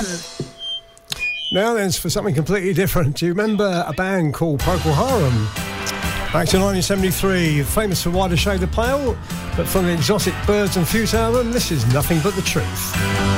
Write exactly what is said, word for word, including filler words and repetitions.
Now then, for something completely different. Do you remember a band called Procol Harum? Back to nineteen seventy-three, famous for Wider Shade of Pale, but from the Exotic Birds and Fruit album, this is Nothing But the Truth.